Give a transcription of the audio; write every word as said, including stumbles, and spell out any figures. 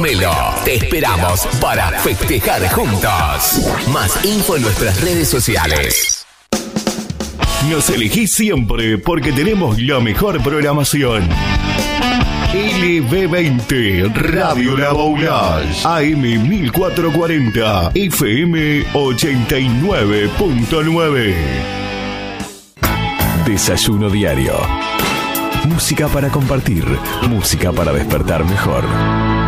Melo. Te esperamos para festejar juntos. Más info en nuestras redes sociales. Nos elegís siempre porque tenemos la mejor programación. L B veinte, Radio La Boulage, A M mil cuatrocientos cuarenta, F M ochenta y nueve punto nueve. Desayuno diario. Música para compartir, música para despertar mejor.